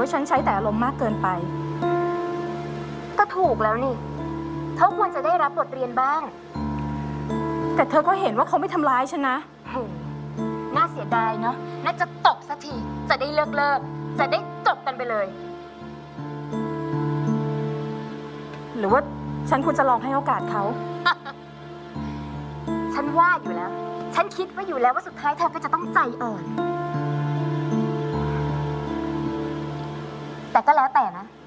ว่าฉันใช้แต่อารมณ์มากเกินไปก็ถูกแล้วนี่เขาควรจะได้รับบทเรียนบ้างแต่เธอก็เห็นว่าเขาไม่ทำร้ายฉันนะน่าเสียดายเนาะน่าจะตบสักทีจะได้เลิกจะได้จบกันไปเลยหรือว่าฉันควรจะลองให้โอกาสเขาฉันว่าอยู่แล้วฉันคิดไว้อยู่แล้วว่าสุดท้ายเธอก็จะต้องใจอ่อนแต่ก็แล้วแต่นะ